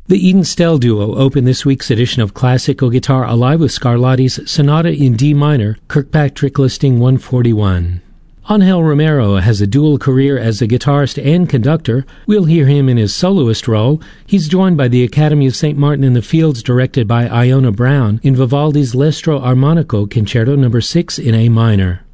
The Eden Stell Duo opened this week's edition of Classical Guitar Alive with Scarlatti's Sonata in D minor, Kirkpatrick listing 141. Angel Romero has a dual career as a guitarist and conductor. We'll hear him in his soloist role. He's joined by the Academy of St. Martin in the Fields, directed by Iona Brown, in Vivaldi's L'Estro Armonico Concerto No. 6 in A minor.